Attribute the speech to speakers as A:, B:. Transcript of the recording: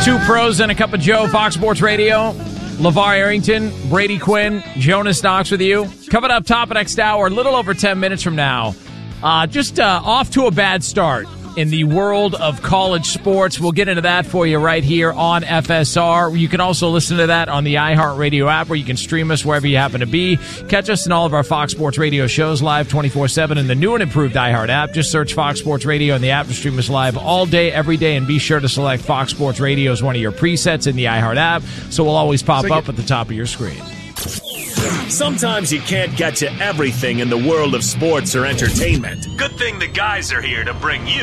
A: Two pros and a cup of Joe, Fox Sports Radio. LeVar Arrington, Brady Quinn, Jonas Knox with you. Coming up top of next hour, a little over 10 minutes from now. Just off to a bad start in the world of college sports. We'll get into that for you right here on FSR. You can also listen to that on the iHeartRadio app, where you can stream us wherever you happen to be. Catch us in all of our Fox Sports Radio shows live 24/7 in the new and improved iHeart app. Just search Fox Sports Radio in the app to stream us live all day, every day, and be sure to select Fox Sports Radio as one of your presets in the iHeart app, so we'll always pop up at the top of your screen.
B: Sometimes you can't get to everything in the world of sports or entertainment. Good thing the guys are here to bring you